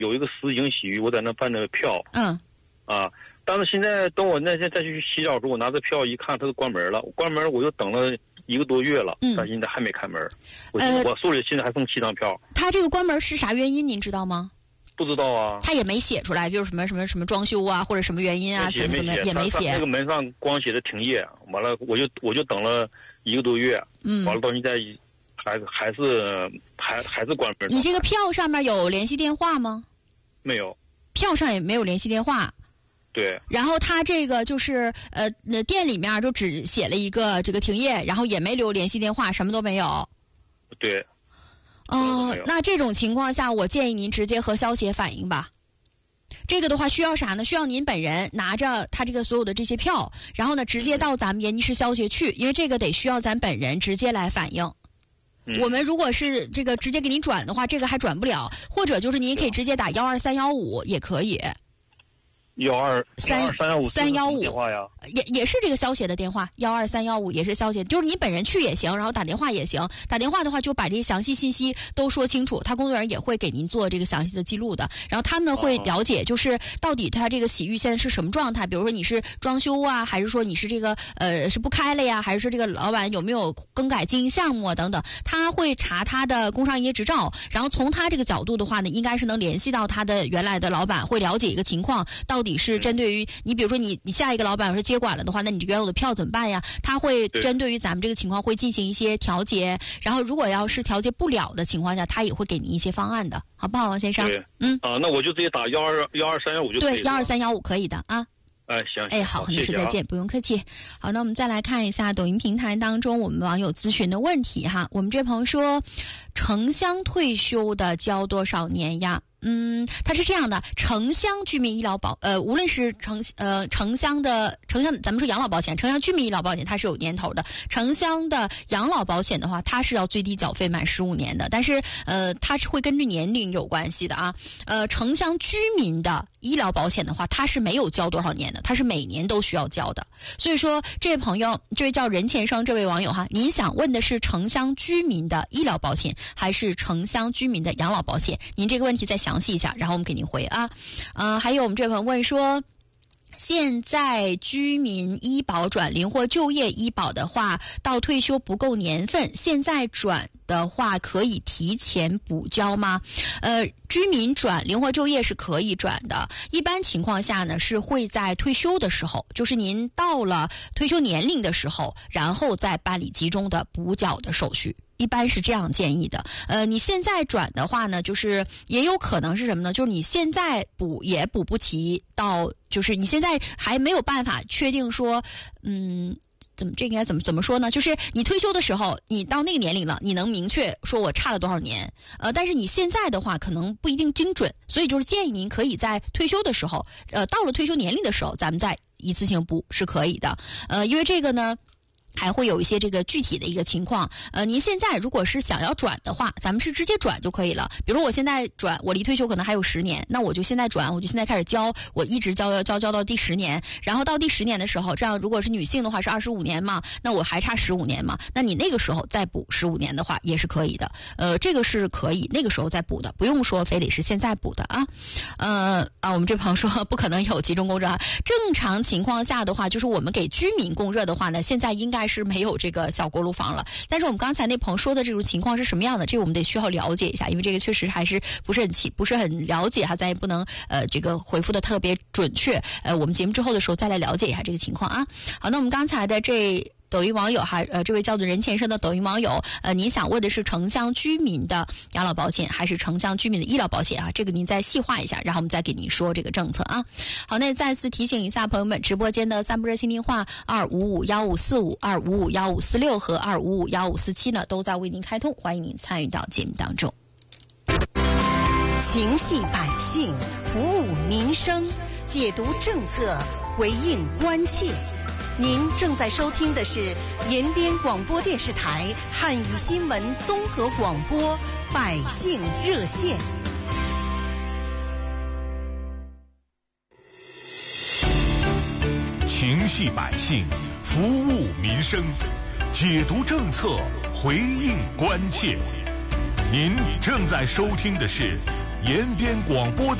有一个实景洗浴，我在那办的票。但是现在等我那天再去洗澡时候，我拿着票一看，它都关门了。关门我又等了1个多月了，但现在还没开门。我手里现在还剩7张票。 他这个关门是啥原因？您知道吗？ 不知道啊。 他也没写出来，比如什么装修啊，或者什么原因啊，怎么也没写。 这个门上光写的停业，完了我就等了1个多月，完了到现在还是关门。 你这个票上面有联系电话吗？ 没有。 票上也没有联系电话。 对。 然后他这个就是店里面就只写了一个这个停业，然后也没留联系电话，什么都没有。 对。 那这种情况下，我建议您直接和消协反映吧。这个的话需要啥呢？需要您本人拿着他这个所有的这些票，然后呢直接到咱们延吉市消协去，因为这个得需要咱本人直接来反映。我们如果是这个直接给您转的话，这个还转不了，或者就是您可以直接打12315也可以。12315 电话呀， 也是这个消协的电话，12315也是消协，就是你本人去也行，然后打电话也行。打电话的话就把这些详细信息都说清楚，他工作人员也会给您做这个详细的记录的。然后他们会了解，就是到底他这个洗浴现在是什么状态，比如说你是装修啊，还是说你是这个是不开了呀，还是说这个老板有没有更改经营项目啊等等，他会查他的工商营业执照，然后从他这个角度的话呢，应该是能联系到他的原来的老板，会了解一个情况，到底是针对于你，比如说你下一个老板要是接管了的话，那你这原有的票怎么办呀？他会针对于咱们这个情况会进行一些调节，然后如果要是调节不了的情况下，他也会给你一些方案的，好不好，王先生？ 对，那我就直接打12315就可以了。 对，12315可以的啊。 行。 好，女士再见，不用客气。好，那我们再来看一下抖音平台当中我们网友咨询的问题哈。我们这朋友说，城乡退休的交多少年呀？它是这样的，城乡居民医疗无论是城乡，咱们说养老保险，城乡居民医疗保险它是有年头的，城乡的养老保险的话，它是要最低缴费满15年的，但是它是会根据年龄有关系的啊。城乡居民的医疗保险的话，它是没有交多少年的，它是每年都需要交的。所以说，这位朋友，这位叫任前生这位网友哈，您想问的是城乡居民的医疗保险，还是城乡居民的养老保险？您这个问题再详细一下，然后我们给您回啊。还有我们这位朋友问说，现在居民医保转灵活就业医保的话，到退休不够年份，现在转的话可以提前补交吗？居民转灵活就业是可以转的，一般情况下呢是会在退休的时候，就是您到了退休年龄的时候，然后再办理集中的补缴的手续。一般是这样建议的。你现在转的话呢，就是也有可能是什么呢？就是你现在补也补不齐到，就是你现在还没有办法确定说，这应该怎么说呢？就是你退休的时候，你到那个年龄了，你能明确说我差了多少年，但是你现在的话可能不一定精准，所以就是建议您可以在退休的时候，到了退休年龄的时候，咱们再一次性补是可以的。因为这个呢，还会有一些这个具体的一个情况。您现在如果是想要转的话，咱们是直接转就可以了。比如我现在转，我离退休可能还有10年，那我就现在转，我就现在开始交，我一直交到第10年，然后到第10年的时候，这样如果是女性的话是25年嘛，那我还差15年嘛，那你那个时候再补15年的话也是可以的。这个是可以那个时候再补的，不用说非得是现在补的啊。我们这朋友说不可能有集中供热啊。正常情况下的话，就是我们给居民供热的话呢，现在应该是没有这个小锅炉房了。但是我们刚才那朋友说的这种情况是什么样的？这个我们得需要了解一下，因为这个确实还是不是很了解哈，咱也不能这个回复的特别准确。我们节目之后的时候再来了解一下这个情况啊。好，那我们刚才的抖音网友哈，这位叫做任前生的抖音网友，您想问的是城乡居民的养老保险还是城乡居民的医疗保险啊？这个您再细化一下，然后我们再给您说这个政策啊。好，那再次提醒一下朋友们，直播间的3部热线电话2551545、2551546和2551547呢，都在为您开通，欢迎您参与到节目当中。 情系百姓，服务民生，解读政策，回应关切。您正在收听的是延边广播电视台汉语新闻综合广播百姓热线。 情系百姓，服务民生，解读政策，回应关切。您正在收听的是延边广播